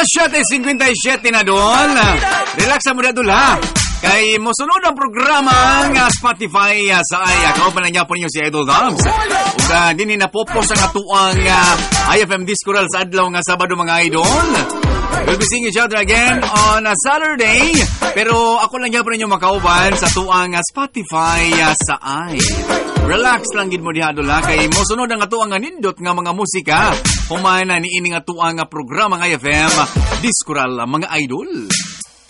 7:57 na doon. Relax mo na doon ha. Kay mosunod ang programa nga Spotify sa ay ako pa na niya po ninyo si Idol Dubs. Ug din na popos ang atuang IFM Discoral sa adlaw nga Sabado mga idol. We'll be seeing each other again on a Saturday. Pero ako lang niya po ninyo makauban sa tuang Spotify sa ay. Relax lang gid mo diha doon kay mosunod ang atuang nindot nga mga musika. Humana ni ining atuang programa ng IFM Discoral mga idol.